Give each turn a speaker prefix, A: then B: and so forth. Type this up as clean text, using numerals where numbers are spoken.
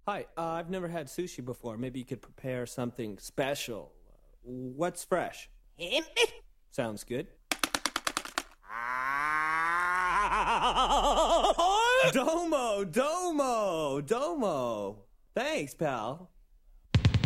A: Hi, I've never had sushi before. Maybe you could prepare something special. What's fresh? Sounds good. Domo! Thanks, pal.